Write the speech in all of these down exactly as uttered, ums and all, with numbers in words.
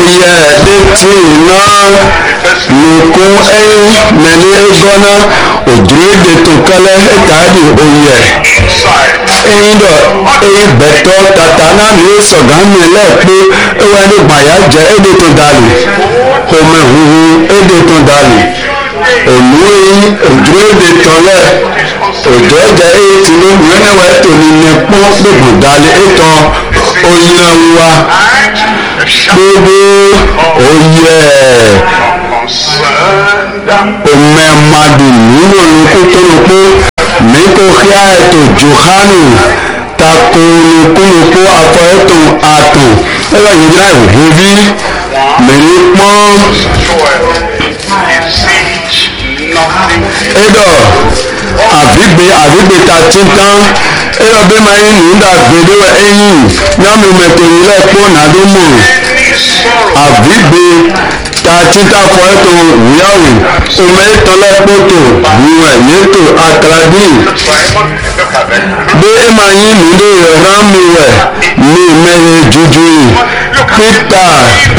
oyè létí iná lókun ẹyin mẹ́lẹ́ ẹgbọ́ná òdúró de tó kẹ́lẹ́ ẹ̀tàdì oyè ẹyin dọ̀ ẹyin bẹ̀tọ̀ tata náà ní sọ̀gá mi lẹ́ẹ̀pẹ́ ẹwà ẹni gbàyà jẹ́ ẹ̀dẹ̀ tó dalè ọmọ ìhùhù ẹ̀dẹ̀ tó dalè òmù ẹyin òdúró de tọ́lẹ̀ òjò ẹ̀jẹ̀ ẹ̀yẹ tí ló mú ẹ̀nẹ́wà ẹ̀tọ́ ní nẹ́pọ́n gbogbo dalè ẹ̀tọ́ oyè wa gbogbo oyè omemadu nínú olùkú tó lò pé mẹ́kò kíá ètò johanu tako olùkúlùkú afọ ètò àtò ẹgbẹ́ yìí náà ìwòrí mẹ́rin pọ́n ẹ̀dọ̀ àbígbé àbígbé ta títán ẹ̀dọ̀ bí máa ń nù dà gbèdé ẹ̀yìn nyàmú mẹ́tò yìí lẹ́pọ̀ nàdúmọ̀ àbígbé ta títà fọ ètò wíyàwó ọmọ ètò lẹ́pọ̀tò wíwẹ̀ yẹtò àkàràdì bí ẹ máa yín nùdó rámi rẹ̀ ní mẹ́rin jújú yìí pítà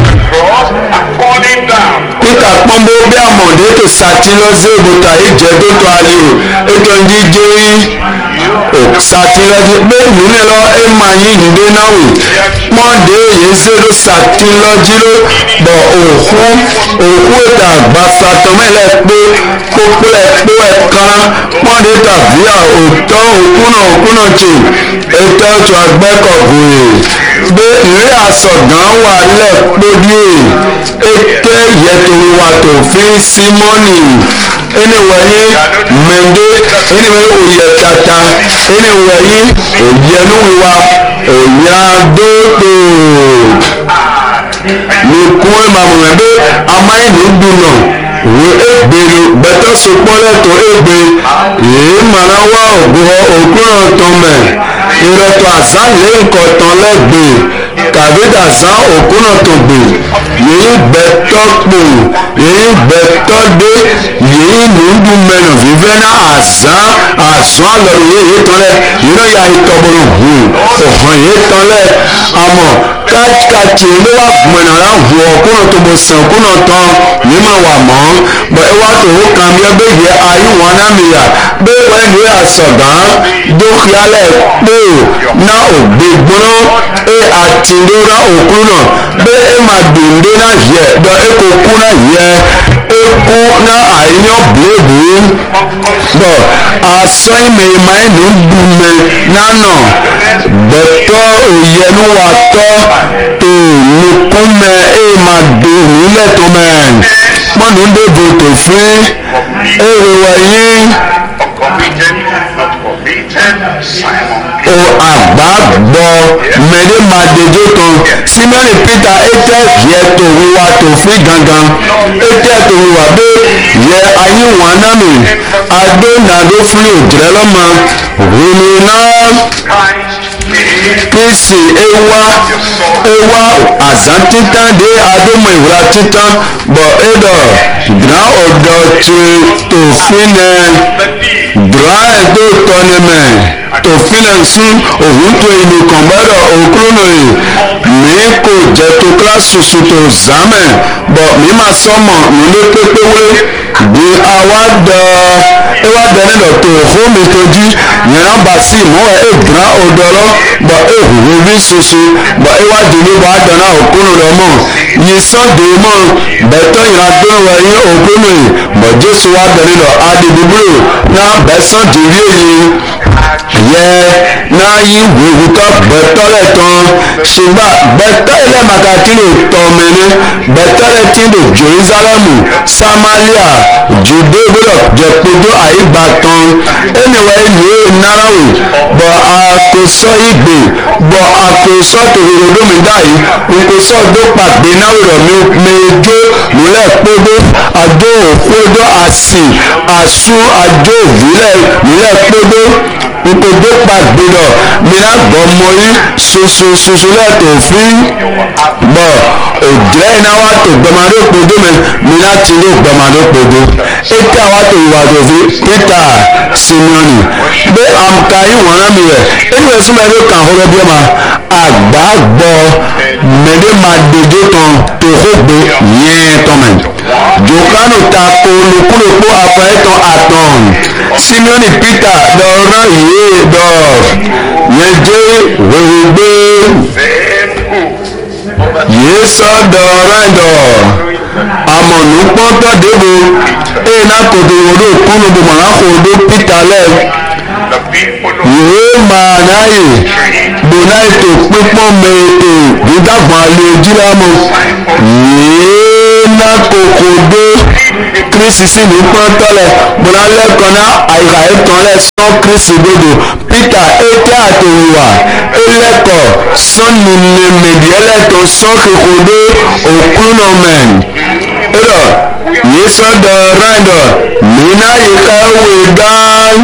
pítà pọ́nbó bí àmọ̀dé tó sàtì lọ́sẹ̀ òbúta ìjẹ́ tó tó ayò ètò ìdíje yìí sàtì lọ́sẹ̀ pé ìmúlẹ̀ lọ ẹ máa yín nùdó náà wò pọ́ndé yìí zero sàtì lọ́jíró bọ̀ òkú òkú ètò àgbàsà tọ́mẹ́lẹ̀ pé kókólẹ̀ pé ẹ̀kan pọ́ndé tàbí òótọ́ òkú náà òkú náà tì ètò ètò àgbẹ̀kọ̀gbòye gbé ìrírí àsọ̀gán wà lẹ́ẹ̀kpọ́dí ètè yẹtòrò wà tó fi símọ́nì ẹniwẹ̀yí mẹ́ndé ẹniwẹ̀yí òye tata ẹniwẹ̀yí òyẹnuwiwa òyàdótò nìkún ẹ̀màmùrẹ̀ bẹ́ amáyéni dùnà wò égbèrè bẹ́tẹ̀ sopọ́lẹ̀ tó égbè yìí màrà wá ògùn òkúrò tọ́mẹ̀ ìrẹ̀tọ̀ àzálẹ̀ nkọ̀tàn lẹ́gbẹ̀ẹ́ kàbídà zá òkúrò tó gbè yìí bẹ́tọ̀ pò yìí bẹ́tọ̀ dé yìí nùdú mẹ́nà fífẹ́ náà àzá àzọ́ àlọ́ yìí yìí tọ́lẹ̀ yìí náà yà ìtọ́gbọ̀rọ̀ hù ọ̀hàn yìí tọ́lẹ̀ àmọ́ kàtì ló wà gbọ̀nà rà hù ọkùnrin tó bọ̀ sàn kúnà tán yìí máa wà mọ́ bọ̀ ẹ wá tó kàn mí ẹgbẹ́ yẹ ayé wọn náà mi yà bẹ́ẹ̀ wọ́n ní àsọ̀gán dókìálẹ̀ pé náà ò gbé gbóná ẹ àtìlóra òkú náà bẹ́ẹ̀ ẹ máa dòndé náà yẹ bọ́ ẹ kò kú náà yẹ ẹ kú náà àyàn bèbè bọ̀ àsọyìn mẹ́ẹ̀má ẹ̀ ló dùn mẹ́ nánà bẹ̀tọ̀ òyẹnu wà tọ́ tó nìkún mẹ́ ẹ máa dùn nílẹ̀ tó mẹ́ mọ́nù ń débò tó fún èrò wẹ̀yìn o àgbà gbọ́ mẹ́rin máa dèjò tán simoni peter ètè yẹ tó wíwá tó fún gangan ètè tó wíwá bẹ́ẹ̀ yẹ ayé wọn náà mi adó nàdó fún òjìrẹ́ lọ́mọ wíní náà kìsì ewa ewa azan titan de adomo ìwúra titan bọ̀ ẹ̀dọ̀ gbà ọ̀dọ̀ tí tòfin ẹ̀ gbà ẹ̀dọ̀ tọ́ni mẹ́ tòfin ẹ̀ sún òun tó ìlú kan gbọ́dọ̀ òkúrò yìí mi kò jẹ́ tó kíláàsì tó zámẹ̀ bọ̀ mi máa sọ́mọ̀ nílé pépéwé bí àwa dọ̀ ewa dẹ̀ nílò tó fún mi tó jí yẹn bá sí mọ́ ẹ̀ gbà ọ̀dọ̀ lọ bọ̀ ehùwé bí soso bọ̀ ewa dìní bọ̀ adana òkúrò lọ mọ̀ yìí sọ́dẹ̀ mọ̀ bẹ̀tọ̀ ìrìnàjò wẹ̀yìn òkúrò yìí bọ̀ jésù wa dẹ̀ nílò adìdúgbò náà bẹ̀sán dìrí èyí yẹ náà yí wòwútọ́ bẹ̀tọ̀ lẹ̀ tán ṣùgbọ́n bẹ̀tọ̀ ilẹ̀ màkàtúrò tọ́ mẹ́rin bẹ̀tọ̀ lẹ̀ tí lò jerusalemu samaria jude gbọdọ̀ jẹ̀kpọ̀dọ̀ àyígbà tán ẹnìwẹ̀ yìí náírà bọ̀ àkóso ìgbè bọ̀ àkóso tòwòrò mi dáyìí nkóso dópàgbé náírà mi méjó múlẹ̀ kpọ́dọ̀ àjò òkpọ́dọ̀ àsì àsú àjò òvìlẹ̀ múlẹ̀ kpọ́dọ̀ nkóso pàgbé lọ mìíràn gbọ́ mọ́yì sosososo lẹ́tọ̀ fún bọ̀ òjìlẹ̀ iná wa tó gbọmọdé kpọ́dọ̀ mẹ́ mìíràn tí ló gbọmọdé kpọ́dọ̀ ètò àwọn tó wà tó fi peter simeoni bẹ́ àmùká yìí wọ́n rán mi rẹ̀ ẹni wọ́n súnmọ́ ẹ̀rọ kan ọ̀rọ̀ bí ẹ ma àgbà gbọ́ mede ma dojo tɔn toho gbe yɛ tɔmɛ jokano ta ko lukuloko afɔ etɔ atɔn simeoni peter dɔra ye dɔ yɛdze wewegbe yesɔ dɔra dɔ amɔnukpɔtɔ debo eye na koto woɖo kunu bo ma xɔ ɖo peter lɛ yìí máa náyè gbóná ètò pípọ́n mẹ ètò dídàgbọ́n alẹ́ ojúlá mọ́ yìí ná kòkò dé kírísì sí ní pọ́ńtọ́lẹ̀ gbóná lẹ́kọ̀ọ́ ná àyíká ètò lẹ̀ sán kírísì gbòdò peter ètè àtòwìwà ẹlẹ́kọ̀ọ́ sọ́ni ní mẹ̀dí ẹlẹ́tọ̀ sán kòkò dé òkú náà mẹ́ ẹ̀rọ yìí sọ́dọ̀ ráńdọ̀ mí náà yìí ká wé dán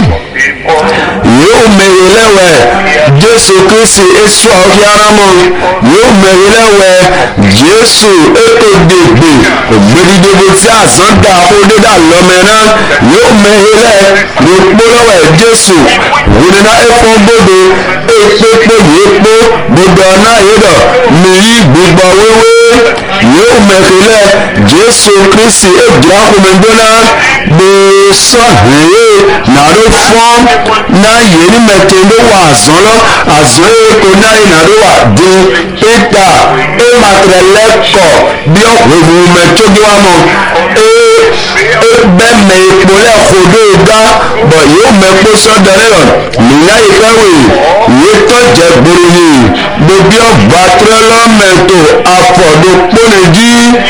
yóò mẹ̀yẹ lẹ́wẹ̀ jésù kristi esu ọ̀fíàrámọ̀ yóò mẹ̀yẹ lẹ́wẹ̀ jésù ètò dègbè ògbédìdèbò tí àsán dà ó dédà lọ́mẹ́ná yóò mẹ̀yẹ lẹ́ ló pọ́ lọ́wẹ̀ jésù wòlíná ẹ̀fọ́n gbòdò èpèpè yìí pọ́ gbogbo ọ̀nà yìí mìírí gbogbo wéwé yóò mẹ̀yẹ lẹ́ jésù kristi èjìlá kòmẹ́gbóná gbèsò hẹ́yẹ nàdó fọ́n na yeni mɛtɛndo wa azɔn lɔ azɔn ye ko na yi na do wa di eta e matrɛ lɛ kɔ biɔ vovo mɛtsogi wa mɔ e e bɛ mɛ ekpo lɛ xodo ga bɔn yewo mɛ kposɔ dɛ lɛ lɔ nìyá yi fɛ wò yi tɔ dze gbolo yi gbobiɔ gbatrɛ lɔ mɛto afɔdo kpone dzi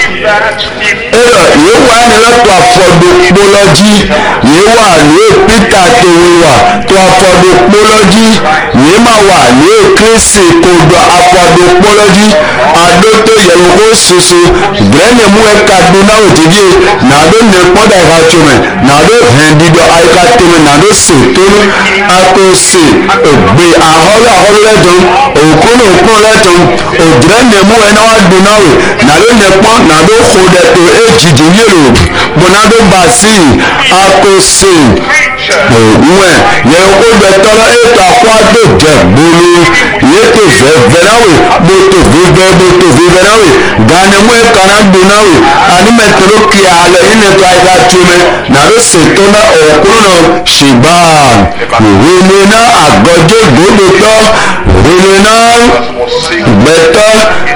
e lɔ yewa ni lɛ to afɔdo kpolɔ dzi yewa ni peter to wa to afɔdo kpolɔdzi yìí máa wà ní kírísì kodo afɔdo kpolɔdzi adoto yẹlò kó soso gbẹ̀rẹ̀ mú ẹ̀ka dunu òtítì nàdó ní kpọ́dà ìka tsomẹ nàdó hẹ̀ndídọ̀ àyíká tẹmẹ nàdó sè tónú akóse ògbé ahọ́lọ́ ahọ́lọ́ lẹ́tọ̀ọ́ òkúnú òkúnú lẹ́tọ̀ọ́ ògbẹ̀rẹ̀ ní mú ẹ̀ náà wà dunu awè nàdó ní kpọ́ nàdó kó dẹ̀tọ̀ èjìdì yẹlò bọ̀ nàdó bàásì akóse òwúwẹ̀ yẹn kó dẹ̀tọ́lọ́ ètò àkọ́dé jẹ gbolo yéto vẹvẹnáwé moto vivẹ moto vivẹnáwé ganemu ekana gbonáwé animẹtẹló kí alẹ yìnyẹtọ ayika tìmẹ nàdó ṣètò náà ọkùnrin náà ṣìgbà òwúni náà àgọjẹ gbódòtọ òwúni náà gbẹtọ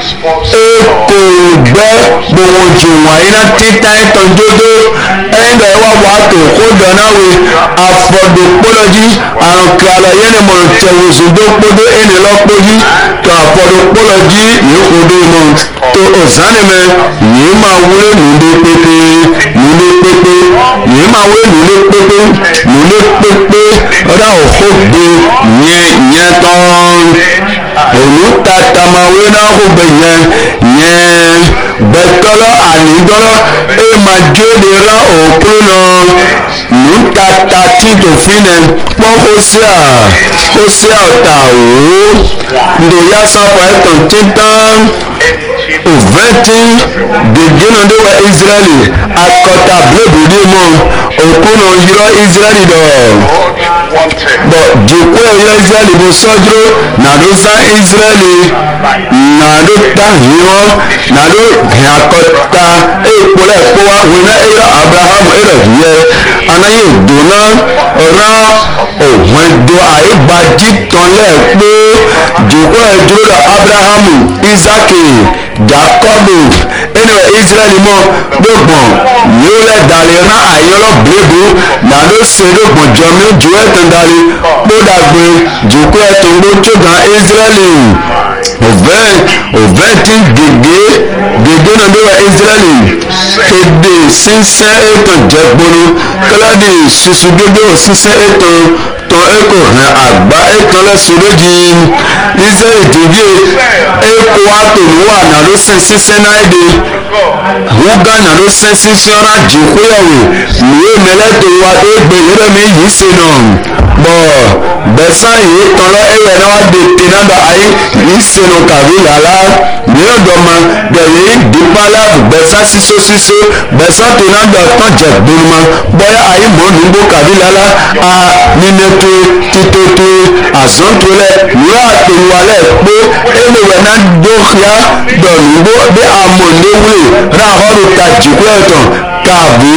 èkó gbẹ gbòwò jùwọ̀n iná títa ìtọ́jọ́dọ́ ẹ̀yìn dẹ̀ wà wà tó kó dọ̀náwé afọdò kpọlọdzi àrùn kàlà yẹnì mọ tẹwùsùdó kpọdọ ẹnì lọ kpọdzi tó afọdò kpọlọdzi yìí kpọdọ mọ tó ọzánimẹ yìí máa wúlé nùdé pépé nùdé pépé yìí máa wúlé nùdé pépé nùdé pépé ọdọ òkò gbé nyẹ nyẹ tán ònú tatamawé náà kó gbẹ nyẹ nyẹ gbẹtọlọ ànídọlọ ẹ máa jó de ra òkú náà nùtata tí tòfin nẹ kpọ́ Hosea Hosea ọ̀tà òwò ndòyà sáfà ẹ̀tàn títàn òvẹ́tì dèjìnà dèwà Israẹli akọta blébùdì mọ òkúnà yọ Israẹli dọ̀ bọ̀ jòkó ẹ̀yọ Israẹli bó sọ́jọ́ nàdó sá Israẹli nàdó ta yíwọ́ nàdó hìàkọta èkpọ́lẹ̀ kpọ́wá wọnà ẹ̀yọ Abrahamu ẹ̀rọ yẹ anayi dona ra òhun do àyígbájí tán lẹ́ẹ̀kpó jòkó ẹ̀dúró lọ Abrahamu Isaki Jacobu ẹnìwẹ̀ Israẹli mọ́ gbọ̀ngbọ̀n yóò lẹ̀ dàlẹ́ rán àyọ̀lọ́ bèbú nàdó sèdógbọ̀n jọmí jù ẹ̀tàn dàlẹ́ kpódàgbé jòkó ẹ̀tàn gbótsógà Israẹli òvẹ́ òvẹ́ tí gègé gègé náà dó wà Israẹli kéde sísẹ́ ẹ̀tàn jẹ́ gbolo káládì susu gbogbo sísẹ́ ẹ̀tàn tán ẹ̀kọ́ hàn àgbá ẹ̀tàn lẹ́sùn lójì Israẹli dìbí ẹ̀kọ́ àtòlùwà nàdó sẹ́ sísẹ́ náà dé wúgá nàdó sẹ́ sísẹ́ ọ̀rá jìkúyàwó lùwé mẹ́lẹ́tò wa tó gbé yẹ́rẹ́mi yìí sí náà bọ̀ bẹ́sán yìí tán lọ ẹ̀yẹ náà wá dé tẹ̀nàdà ayé yìí sẹ́nu kàwé yàrá mìíràn dọ̀mà gẹ̀yẹ́ dìpálá gbẹ̀sán sísó sísó gbẹ̀sán tó náà dọ̀ tán jẹ̀ gbónúmọ́ bọ́yá ayé mọ́ nígbó kàbílálá a níneto títótó àzọ́ntolẹ̀ wúrà àtòwálẹ̀ pé ẹlẹ́wẹ̀ náà dókìá dọ̀ nígbó bí amòléwúlè rà ọ̀rọ̀ ta jìkú ẹ̀tàn tàbí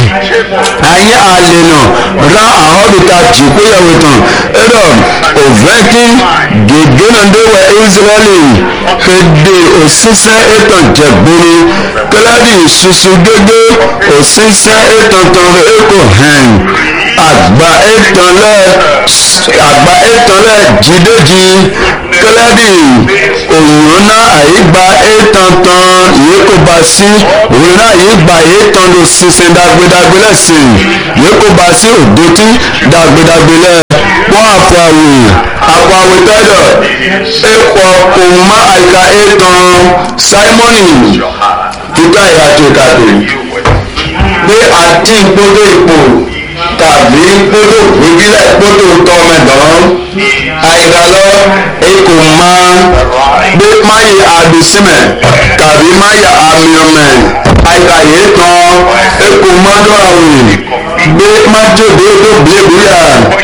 ayé àlè náà rà ọ̀rọ̀ ta jìkú ẹ̀wẹ̀tàn ẹ̀rọ òvẹ́kí gègé náà déwẹ̀ israẹli kéde òṣìṣẹ́ ètò jẹ̀gbóni kíládì ṣuṣu gégé òṣìṣẹ́ ètò tán èkó hàn àgbà ètò lẹ àgbà ètò lẹ jìdéjì kíládì òyìnbó náà àyígbà ètò tán yìí bá sí òun náà yìígbà ètò lọ ṣiṣẹ́ dàgbédàgbé lẹ́sìn yìí bá sí òdòtí dàgbédàgbé lẹ́ wọ́n àpò àwìn àpò àwìn tẹ́lẹ̀ ẹ̀kọ́ kò má àyíká ètò simoni títà ìyàtọ̀ ìkàtò pé àti ìpótó ipò tàbí kótó gbégilẹ̀ kótó tọ́mẹ̀dán àìdálọ́ èkó máa gbé máyì àdùsímẹ̀ tàbí máyì àmìọ̀mẹ̀ àìkàyé tán èkó mọ́dọ̀ àwìn gbé májòdè tó gbébúyà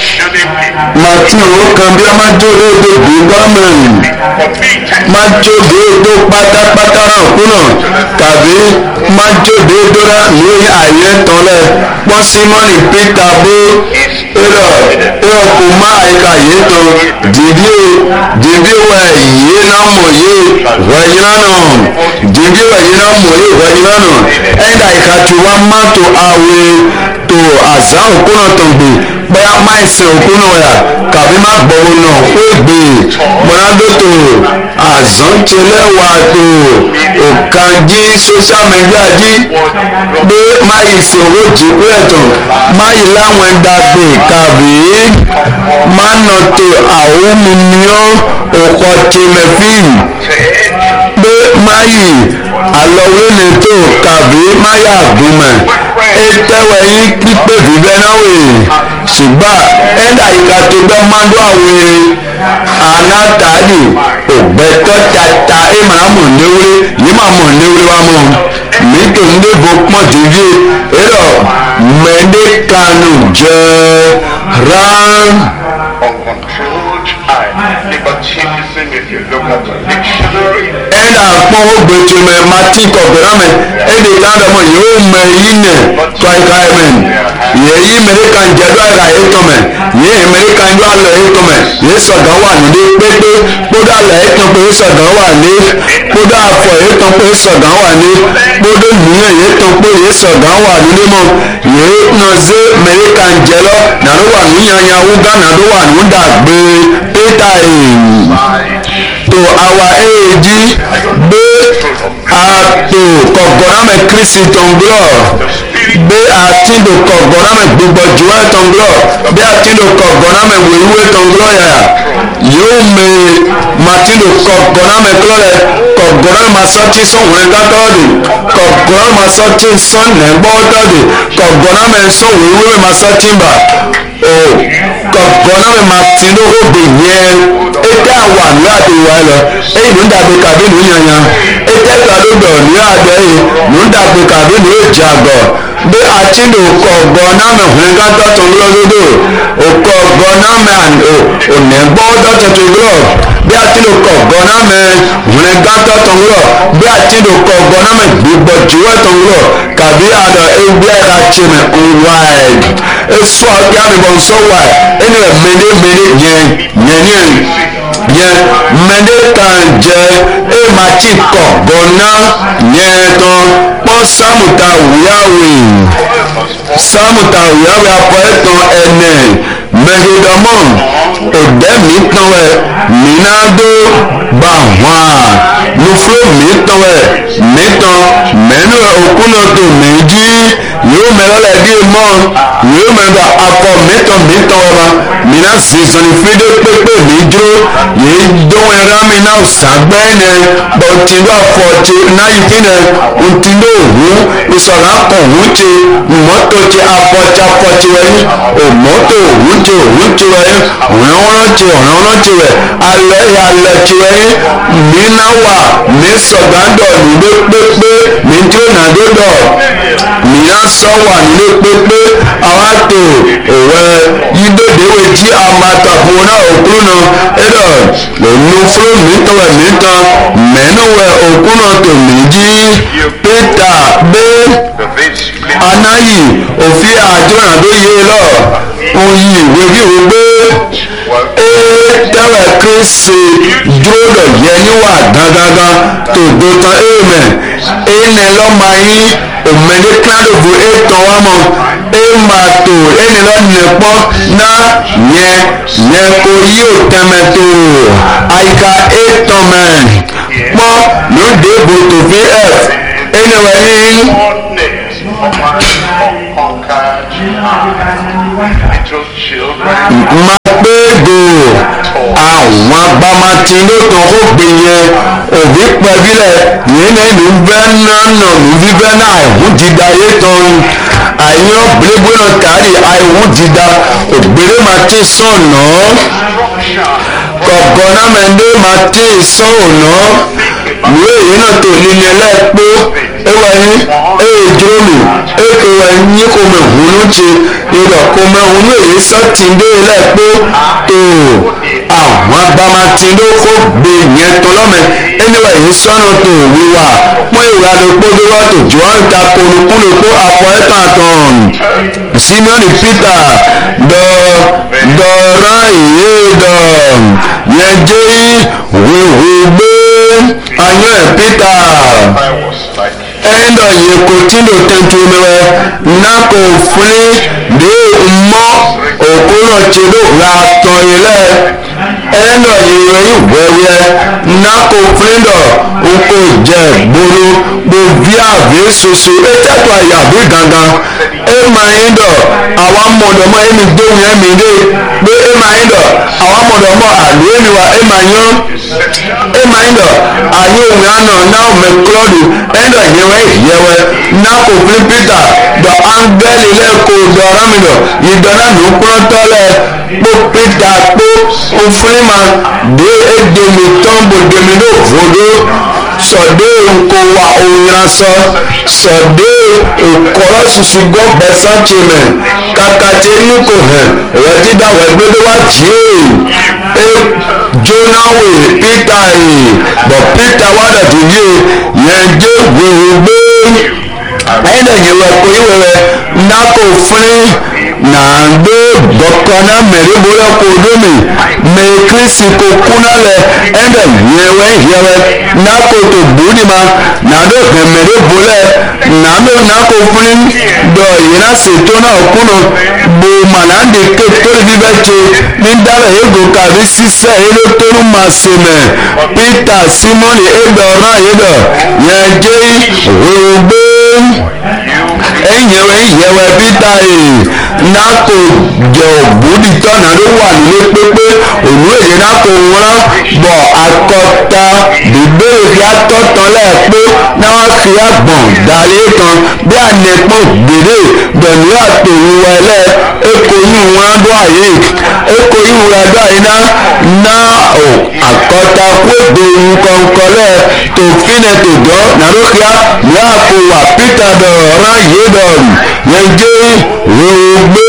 màtí òun kan bí a májòdè tó gbé gọ́ọ̀mẹ̀ntì májòdè tó pátápátá náà kùnà tàbí májòdè tó rà lórí àyè tọ́lẹ̀ pọ́n símọ́nì pété bó ẹ̀rọ ẹ̀rọ kò má àyíká yìí tó dìbí dìbí wẹ̀ yìí náà mọ̀ yìí wẹ̀yìn náà nà dìbí wẹ̀ yìí náà mọ̀ yìí wẹ̀yìn náà nà ẹ̀dá ìka tí wọ́n má tó àwẹ̀ tó àzá òkúnà tó gbé bóyá má ìsìn òkúnà yà kàbí má gbọ́wọ́ náà ó gbé mọ́nádó tó àzántìlẹ̀ wà tó òkànjí social media jí pé má ìsìn owó jí pé ẹ̀tàn má yìí láwọn dàgbé kàbí má nà tó àwọn mímíọ́ òkò tìmẹ̀fín pé má yìí àlọ́wé lè tó kàbí má yà gbìmọ̀ ètẹ̀wẹ̀ yín pípé bíbẹ́ náà wè ṣùgbọ́n ẹ̀dá ìka tó gbọ́ máa ń dún àwẹ̀ anátàlì ògbẹ́tọ́ tata ẹ̀ máa mọ̀ léwúrẹ́ yìí máa mọ̀ léwúrẹ́ wa mọ̀ nítorí ndébò pọ̀ dìbí ẹ̀rọ mẹ́ndékanu jẹ́ rán. ẹ̀dá pọ́n ó gbèsè mẹ́ mati kọ̀gbẹ́rẹ́ mẹ́ ẹ̀dá ìdáná mọ̀ yóò mẹ́ yín nẹ̀ tó àyíká ẹ̀ mẹ́ yẹ yí mẹ́ríkàn jẹ́dọ́ àyíká ẹ̀ tó mẹ́ yẹ mẹ́ríkàn jọ àlọ́ ẹ̀ tó mẹ́ yẹ sọ̀gán wà ní pépé kódà lẹ̀ ẹ̀ tó pé sọ̀gán wà ní kódà àfọ̀ ẹ̀ tó pé sọ̀gán wà ní kódà nìyẹn yẹ tó pé yẹ sọ̀gán wà ní mímọ́ yẹ nọ̀ọ́sẹ̀ mẹ́ríkàn jẹ́lọ́ nàdó wà ní yanyan wúgá nàdó wà ní dàgbé pété ẹ̀ tó àwa èèjì gbé àtò kọ̀gọ́rámẹ̀ kristi tọ̀nglọ̀ gbé àtìndò kọ̀gọ́rámẹ̀ gbogbo jùwẹ́ tọ̀nglọ̀ bí àtìndò kọ̀gọ́rámẹ̀ wèwúwe tọ̀nglọ̀ yà yóò mẹ màtìndò kọ̀gọ́rámẹ̀ klọ́lẹ̀ kọ̀gọ́rámẹ̀ masọ́tì sọ̀wọ́n gátọ́ọ̀dì kọ̀gọ́rámẹ̀ masọ́tì sọ̀nẹ̀gbọ́tọ̀dì kọ̀gọ́rámẹ̀ sọ̀wọ́wẹ́ masọ́tì bà ó kọ̀gọ́rámẹ̀ màtìndò òbí yẹn ete awa ní àdéhùn ẹ lọ èyí ló ń dàgbé kàbí ní yanyan ete kàdódò ní àdé yìí ló ń dàgbé kàbí ní èjì àgọ bí àtìlò kọ̀ọ̀gọ námẹ òhun gátọ́ tó ń lọ́dọ̀dọ̀ òkọ̀ọ̀gọ námẹ ònẹ̀gbọ́ dọ́tọ̀ tó lọ bí àtìlò kọ̀ọ̀gọ námẹ òhun gátọ́ tó ń lọ bí àtìlò kọ̀ọ̀gọ námẹ gbígbọ́ jùwẹ́ tó ń lọ kàbí àdọ̀ ewu ẹ̀ka tìmẹ̀ wáì esu àbí àmìbọ̀ nsọ́wà ẹni ẹ̀ mẹ́lẹ́mẹ́lẹ́ yẹn yẹn yẹn yẹn mẹ́lẹ́ kan jẹ́ ẹ máa ti kọ̀ gọ́nà yẹn tán pọ́n sámùtà wíyáwé sámùtà wíyáwé apọ̀ ẹ̀tàn ẹ̀nẹ̀ mẹ́gẹ́dọ́mọ́ òdẹ́mí tán ẹ̀ mínádó bá wọ́n luflo mi tán ẹ̀ mi tán mẹ́nu òkúnà tó méjì yóò mẹ́lọ́lẹ̀ bí mọ́ yóò mẹ́lọ́ akọ mi tán mi tán ẹ̀ ma mina zizani fide pépé mi dúró yìí dún ẹ̀rá mi náà sàgbẹ́ ẹ̀ bọ̀ tìǹdó àfọ̀tì náà yìí fi nẹ̀ ntìǹdó òhun ìsọ̀rọ̀ akọ̀ òhun ti mọ́tò ti afọ̀tì afọ̀tì rẹ̀ yìí òmọ́tò òhun ti òhun ti rẹ̀ yìí ọ̀rẹ́ wọn ti ọ̀rẹ́ wọn ti rẹ̀ alẹ́ alẹ́ ti rẹ̀ yìí mi náà wà mi sọ̀gándọ̀ nílé pépé mi tí ó nà dódọ̀ mìíràn sọ wà nílé pépé àwọn àtò òwe yídòdèwé tí a máa tàbó náà òkú náà ẹ̀dọ̀ ònú fúlọ́ mìtọ́wẹ̀ mìtàn mẹ́nuwẹ̀ òkú náà tó méjì pété bẹ́ẹ̀ anáyì òfin àjọ àdó yé lọ òyì ìwé bí wò gbé ee tẹ́wẹ̀ kírísì dúró lọ yẹ níwà gángangán tó do tán éèmẹ̀ éènẹ lọ́mọ yín òmìnir kíládòfò ètò wa mọ̀ éèmà tó éènẹ lọ́nìpọ̀ náà yẹ yẹ kó yí ò tẹ́mẹ̀ tó àyíká ètò mẹ́ pọ́ lóde bòtò fi f éènẹ wẹ̀ ní. Mapego àwọn agbamati ló tàn ó gbé yẹn òbí pẹ̀bílẹ̀ yìí ní ìlú bẹ́ẹ̀ náà nà lùbí bẹ́ẹ̀ náà àìhùn dídá yé tán àyàn gbégbé náà tààrí àìhùn dídá ògbéré máa ti sàn náà kọ̀ọ̀kan náà mẹ́ndé máa ti sàn ọ̀nà ìwé èyí náà tó nílé lẹ́ẹ̀pọ̀ ewa yín ee jóòlù eke wa yín kò mẹ hùnú tsi ìrọ̀ kò mẹ hùnú èyí sọ́ọ̀tì ndé lẹ́ẹ̀pọ̀ tó àwọn agbamati ló kó gbé yẹn tó lọ́mẹ ẹni wa yìí sọ́nà tó wíwá wọ́n ìwà ló kpódó wá tó jù wọ́n ta kólukúlù kó àpọ̀ ẹ̀tàn àtàn Simeoni Peter dọ̀ dọ̀rọ̀ ìyé dọ̀ yẹn jẹ́ wíwú gbé anyọ ẹ̀ Peter ẹ̀ńdọ̀ yìí kò tí ló tẹ̀tù mẹ́wẹ́ nàkó fúnni dé mọ́ òkúrò tí ló ra tọ̀ yìí lẹ̀ ẹ̀ńdọ̀ yìí rẹ̀ wẹ́wẹ́ nàkó fúnni dọ̀ nkó jẹ́ gbóló gbòbí àbí soso ètẹ́tù àyàbí gangan ẹ̀ máa ń dọ̀ àwọn mọ̀dọ̀mọ́ ẹ̀mí gbóhùn ẹ̀mí dé pé ẹ̀ máa ń dọ̀ àwọn mọ̀dọ̀mọ́ àlù ẹ̀mí wa ẹ̀ máa yán ẹ̀ máa ń dọ̀ àyè òun àná náà mẹ́kúrọ́dù ẹ̀ńdọ̀ yẹn wẹ́ yẹwẹ́ nàkó fún Peter dọ̀ áńgẹ́lì lẹ́kọ̀ọ́ dọ̀ rámìdọ̀ ìdọ̀nà ló kúrọ́ tọ́lẹ̀ kó Peter kó òfurima dé èdèmí tọ́ǹbù dèmí ló fòdó sọ̀dé nkó wa òyìnbó sọ sọ̀dé nkọ́rọ́ ṣuṣu gbọ́ bẹ́sán tìmẹ̀ kàkàtì nukò hẹ̀ rẹ̀ dídá wẹ̀ gbẹdẹ wá jìí ẹ jónáwé Peter yìí bọ̀ Peter wà dàtú yìí yẹn dé wéwé gbé ẹ̀yìn dẹ̀ yẹn wẹ̀ kó yíwẹ̀ wẹ̀ nàkó fún nàndó bọ̀kànnà mẹ́rin bóyá kó dómi mẹ́rin kírísì kó kúnná lẹ̀ ẹ̀ndẹ̀ yẹwẹ́ yẹwẹ́ nàkó tó bùnì ma nàndó mẹ́rin bólẹ̀ nàndó nàkó fún dọ̀ yìnyínná ṣètò náà kúnnù bò mànàndé kékeré bíbẹ́ tse ní dára ego kàbí sísẹ́ yìí ló tó ń ma ṣe mẹ́ Peter Simoni ẹ̀dọ̀ ọ̀ràn yìí dọ̀ yẹn jẹ́ ògbé ẹ̀yẹ̀wẹ̀ ìyẹ̀wẹ̀ Peter yìí nàkó jẹ òbúdi tọ́nà ló wà nílé pépé òun èyí nàkó wọ́n bọ̀ akọta bíbélì fi atọ́tọ́ lẹ́ẹ̀pẹ́ náà fi àgbọ̀n darí kan bí ànẹ́pọ̀ gbèrè bẹ̀rù àtòwò ẹlẹ́ èkó yìí wọ́n á dọ́ àyè èkó yìí wọ́n á dọ́ àyè náà náà ò akọta kóde nkọ̀nkọ̀lẹ̀ tó fínẹ̀ tó dọ́ nàlókìá ní àpò wà Peter dọ̀ ọ̀ràn yìí dọ̀ yẹn jẹ́ rògbé.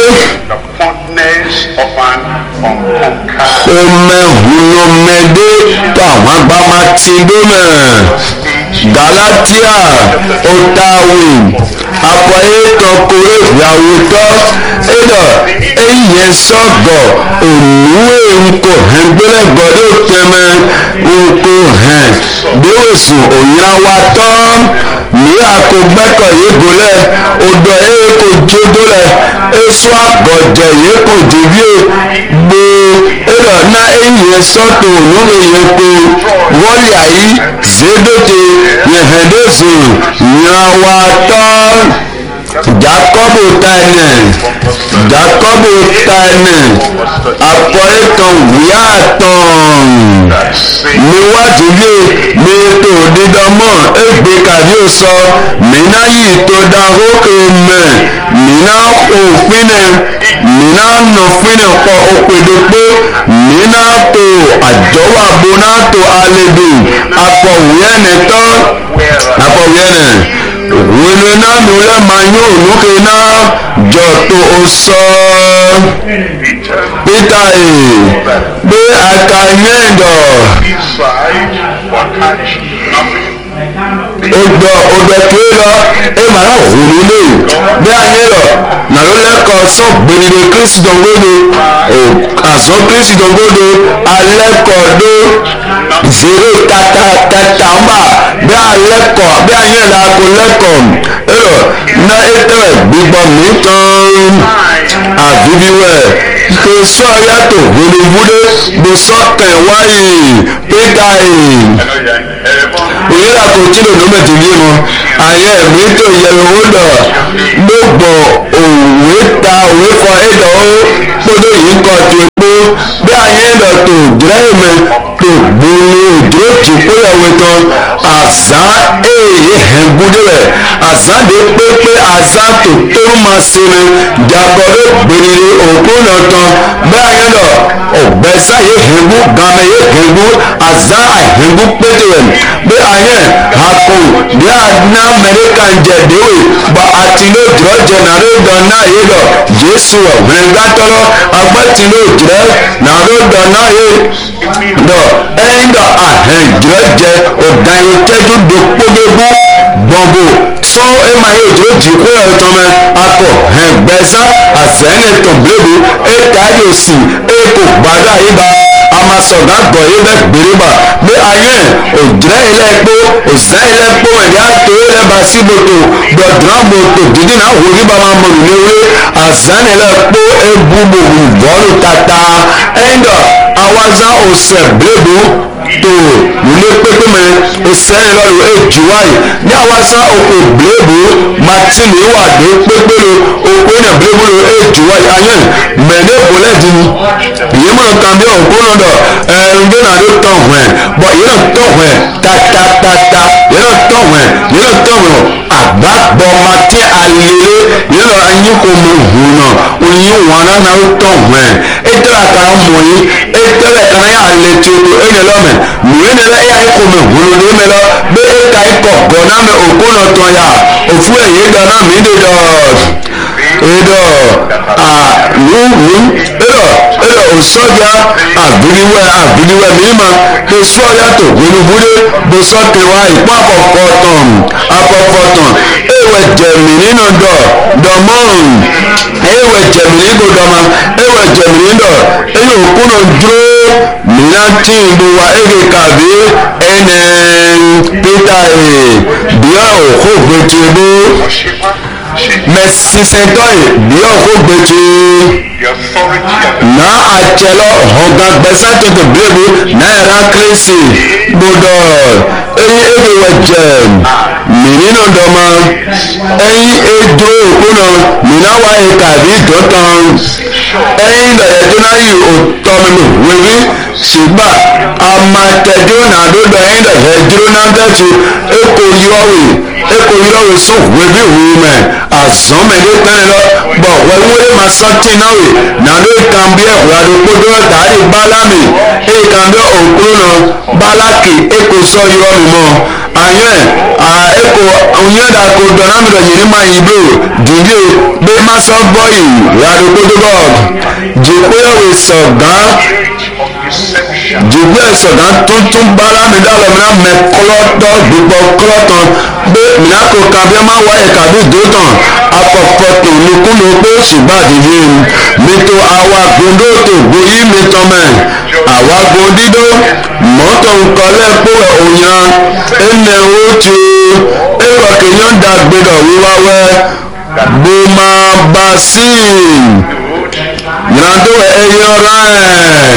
Omehunomede tó àwọn agbama ti dómẹ Galatia Otawe akọye tọkọrẹ ìyàwó tọ ẹdọ ẹyẹ sọgọ ònúwé nkò hẹn gbẹlẹgbọdọ tẹmẹ nkò hẹn déwèsù òyìnbá tọ ní àkógbẹkọ yìí gbolẹ odò ẹyẹ kò jódó lẹ èso àgọjẹ yìí kò dìbí gbó ẹdọ náà ẹyẹ sọtò ònúwé yẹn kó wọlé ayé zédóte yẹhẹdẹsù yàwá tọ. Jacob tane Jacob tane apọ̀ẹ́tàn wíyàtàn níwájú yé mẹ́tò dídánmọ́ ẹgbẹ́ kàdí ó sọ mìíná yìí tó dáhókè mẹ́ mìíná òfinẹ̀ mìíná nọ̀finẹ̀ kọ òpèdèpé mìíná tó àjọwàbọ̀nà tó àlejò apọ̀wíẹ́nẹ̀ tán apọ̀wíẹ́nẹ̀ na mi le ma yo nu ke na jo to o so Peter e be aka yendo Odo odo kelo e ma na huru le be anyelo na lo le ko so gbere Kristi dongodo o aso Kristi dongodo ale ko do zero tata tata mba be ale ko be anyela ko le ko ero na etere gbigbo mi tan aviviwe ko so ya to hulubude bo so kan wayi Peter e ìyẹ́ra kò tí lòdù mẹ́tìlí mu ayé mi tó yẹ owó dọ̀ gbogbo òwe ta òwe kọ ẹ̀dọ̀ ó kpọ́dọ̀ yìí kọ́ tó epo bí ayé dọ̀ tó dírẹ́mẹ̀ tó gbóni òdúró tì kóyọ̀wé tán àzá èyí hẹ̀ngúdé rẹ̀ àzá de pépé àzá tó tóru ma sinmi dàbọ̀ ló gbèrè òkú náà tán bí ayé dọ̀ ọ̀gbẹ́sá yìí hẹ̀ngú gàmẹ̀ yìí hẹ̀ngú àzá àhẹ̀ngú pété rẹ̀ bí ayé hako bí adná amẹ́ríkà ń jẹ déwì bá àtìló jùlọ jẹ nàró dán náà yé lọ jésù ọ̀hún gbàtọ́rọ́ agbátìló jùlọ nàró dán náà yé lọ ẹ̀yìn dọ̀ àhẹn jùlọ jẹ ọ̀dàn yìí tẹ́jú dòkpógbébú gbọ̀ngbò sọ ẹ̀ máa yé jùlọ jì kó ẹ̀ tọ́ mẹ́ akọ hẹn gbẹ́sà àzẹ́nẹ̀ tọ̀ blébu ẹ̀ káyọ̀ sí ẹ̀ kò gbàdá yìí bá amasọ̀gá gbọ̀ yìí bẹ́ gbèrè bá bí ayé òjìrẹ́ ilẹ̀ epo òsìlẹ̀ ilẹ̀ epo ẹ̀dí àtò ilẹ̀ bá sí bòtò gbọ̀dúrà bòtò dídí náà wò níbà máa mọ̀ nílé àzánì ilẹ̀ epo ebu bòbù bọ́ọ̀lù tata ẹ̀ńdọ̀ awazá òsè blébu tó nílé pépé mẹ òsè ìlọrù èjì wáyé ní awazá òkè blébu martini wàdó pépé lo òkè ní blébu lo èjì wáyé ayé mẹ́lẹ́ bọ́lẹ̀ dín yìí mọ̀ nǹkan bí òkú náà dọ̀ ẹ̀ẹ́dẹ́ náà ló tọ̀ wẹ̀ bọ̀ yìí náà tọ̀ wẹ̀ tatatata yìí náà tọ̀ wẹ̀ yìí náà tọ̀ wẹ̀ àgbàgbọ́ ma tí a lélẹ̀ yìí náà anyi kò mọ òhun náà oyin wọn náà náà tọ̀ wẹ̀ ètò àkàrà mọ̀ yìí ètò ẹ̀ka yà lè tó ẹ̀yẹ lọ́mẹ̀ nìyẹn ní ẹ̀ yà kò mọ òhun ní mẹ́ lọ bẹ́ ẹ̀ka ikọ̀ gọ̀ náà mẹ òkú náà tọ̀ yà òfu ẹ̀yẹ dọ̀ náà mí dé dọ̀ edo a nuhu edo edo osoja abiliwe abiliwe mima esoya to gbenubude bosotewa ipo akọkọtàn akọkọtàn ewe jẹmi nínú dọ dọmọn ewe jẹmi nínú dọmọ ewe jẹmi nínú dọ eyi okunu dúró mìíràn tí ìlú wa ege kàbí ẹnẹ pété ẹ bíọ́ òkú gbẹtùbú mẹ sísẹtọ yìí bíọ́ òkú gbẹtù na àtsẹlọ ọgá gbẹsẹ tètè bílébu náírà kérésì gbọdọ eyi ege wẹ jẹ mìíràn dọmọ eyi edo òkúnà mìíràn wà yìí kàbí dọtàn eyi lọyẹjọ náà yìí òtọ mímu wíwí ṣùgbọ́n amatẹjọ náà dọdọ eyi lọyẹjọ náà dẹtù eko yọwé eko yọwé sọ wíwí wíwí mẹ azọmẹdẹ tẹnɛ lọ bọ wẹwúrẹ ma sọtì náà wì nàdó ìkànnbíẹ wàdókòdó tààrí bálámì ìkànnbíẹ òkúrò náà bálákì eko sọ yọ mi mọ àyẹ eko ònyẹdà kò dọ̀nàmìlọ yìí má yìí bò dùdú bẹ́ẹ̀ má sọ gbọ́ yìí wàdókòdó bọ̀ jìkúyẹ̀wò sọ̀gán jìkúyẹ̀ sọ̀gán tuntun bálámì dàlọ́ mìíràn mẹ kọ́lọ́tọ̀ gbogbo kọ́lọ́tọ̀ bẹ́ẹ̀ mìíràn kò kàbíẹ́ má wáyé kàbí dòtàn akọ̀kọ̀ tó lukúlù pé ṣùgbọ́n àdìyẹ mẹ́tò àwa gbòǹdó tó gbòyí mẹ́tọ́ mẹ́ àwa gbòǹdídó mọ́tò nkọ́lẹ́ pé òyàn ẹnẹ otu ẹ̀rọ kìnyọ́n dàgbẹ́dọ̀ wíwáwẹ́ bùmá basin yàtò ẹ̀yọ rẹ̀.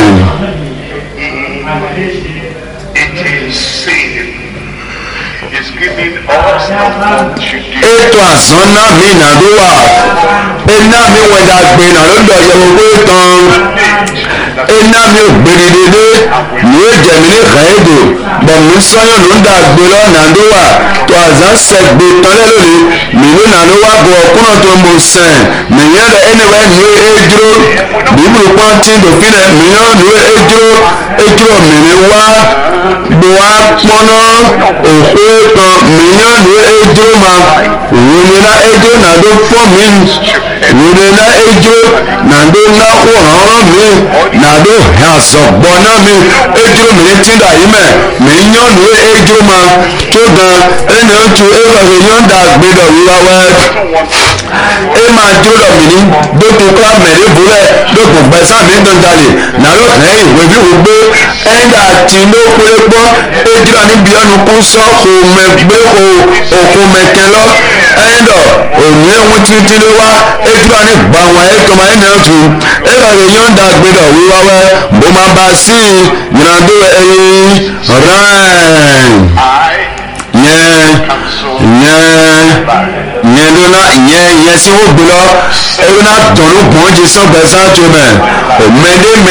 Ètò àsánná mi nàdó wà iná mi wẹ̀dà gbé nàlódò yẹ̀wò pé tán iná mi ò gbèrèdèdè ní èjẹ̀mí ní kàédò bọ̀mí sọ́yún ló ń dà gbé lọ nàdó wà tó àzá sẹ́gbé tọ́lẹ̀ lónìí mìíràn nàdó wà bọ̀ ọkùnrin tó ń bọ̀ sẹ́n mìíràn rẹ̀ ẹnìwẹ̀ ní ejúró bíbélì pọ́ńtì dòfin rẹ̀ mìíràn ní ejúró ejúró mìíràn wá bọ̀ wá pọ́nà òkú tán mìíràn ní ejúró ma wòlena edzo nàdó fọ́ mi wòlena edzo nàdó náwó hàn mi nàdó hàzọ̀gbọ́ náà mi edzo mi ti dà yí mẹ́ mi nyɔnu edzo ma tó gan ẹni otu ewúrẹ́ nyɔnda gbẹdọ̀ wíwá wẹ́ ema dzo dọ̀ mi ní dókò kla mẹ́rin búrẹ́ dókò gbẹ̀sán mi tó ń dalè nàdó hẹ́n ìwé bí wò gbé ẹ̀ńdà tì ló kúlé gbọ́ edzo ní bíọ́nù kú sọ́ kò mẹ́ gbé kò òkú mẹ́kẹ́ lọ ẹ̀ńdọ̀ òní ẹ̀wọ̀n títí lé wá edzo ní gbàwọ̀n ẹ̀ tó máa ń nà tu ẹ̀rọ rẹ̀ nyɔnda gbẹdọ̀ wíwá wẹ́ bó máa bá sí ìrìnàdó ẹ̀yìn rẹ̀ yẹn yẹn yẹn lóna yẹn yẹn sí wọ́n gbé lọ ẹ̀rọ náà tọ̀nù pọ̀n jí sọ́gbẹ̀sán tó mẹ́ òmẹ́dé.